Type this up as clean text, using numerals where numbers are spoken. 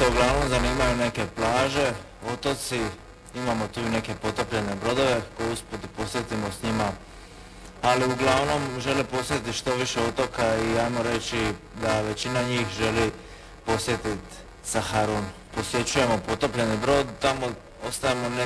uglavnom zanimaju neke plaže, otoci, imamo tu i neke potopljene brodove koje usput i posjetimo s njima, ali uglavnom žele posjetiti što više otoka i ajmo reći da većina njih želi posjetiti Saharun. Posjećujemo potopljeni brod, tamo ostajemo